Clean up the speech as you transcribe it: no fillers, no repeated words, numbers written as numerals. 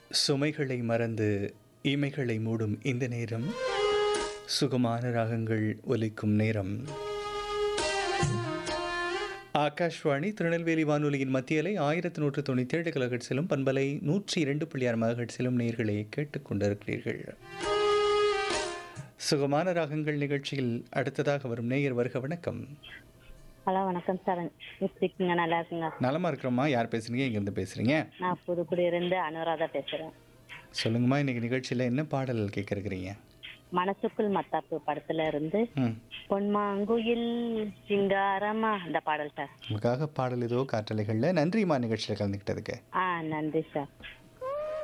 சுமைகளை மறந்து இமைகளை மூடும் இந்த நேரம் சுகமான ராகங்கள் ஒலிக்கும் நேரம். ஆகாஷ்வாணி திருநெல்வேலி வானொலியின் மத்தியலை 1197 கிலோஹெர்ட்ஸிலும் பண்பலை 102.6 மெகாஹெர்ட்ஸிலும் நேயர்களை கேட்டுக்கொண்டிருக்கிறீர்கள். சுகமான ராகங்கள் நிகழ்ச்சியில் அடுத்ததாக வரும் நேயர் வருக. வணக்கம். ஹலோ, வணக்கம் சார். எப்படி இருக்கீங்க? நல்லா இருக்குங்க. நலமா இருக்கிறோமா? யார் பேசுறீங்க? எங்கேருந்து பேசுறீங்க? நான் புதுக்குடியிருந்து அனுராதா பேசுறேன். சொல்லுங்கம்மா, இன்னைக்கு நிகழ்ச்சியில் என்ன பாடல் கேட்க இருக்கிறீங்க? மனசுக்குள் மத்தாப்பு படத்துல இருந்து பொன்மாங்குயில் சிங்காரமா அந்த பாடல் சார். உங்களுக்காக பாடல் ஏதோ காற்றலைகளில். நன்றிம்மா நிகழ்ச்சியில் கலந்துக்கிட்டதுக்கு. நன்றி சார்.